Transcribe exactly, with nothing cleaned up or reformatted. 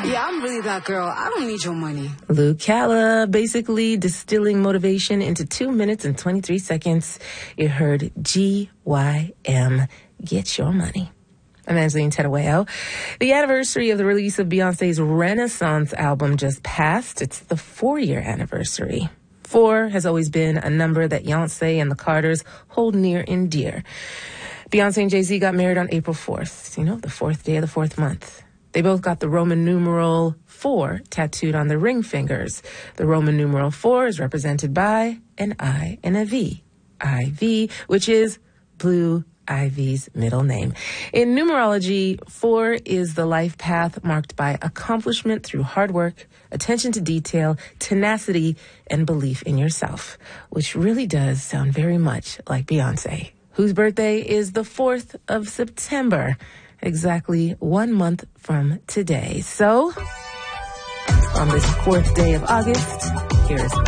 Yeah, I'm really that girl. I don't need your money. Luke Calla, basically distilling motivation into two minutes and twenty-three seconds. You heard G Y M, Get Your Money. I'm Angeline Terueo. The anniversary of the release of Beyonce's Renaissance album just passed. It's the four-year anniversary. Four has always been a number that Beyonce and the Carters hold near and dear. Beyonce and Jay-Z got married on April fourth, you know, the fourth day of the fourth month. They both got the Roman numeral four tattooed on their ring fingers. The Roman numeral four is represented by an I and a V. I V, which is Blue Ivy's middle name. In numerology, four is the life path marked by accomplishment through hard work, attention to detail, tenacity, and belief in yourself, which really does sound very much like Beyonce, whose birthday is the fourth of September, exactly one month from today. So, on this fourth day of August, here's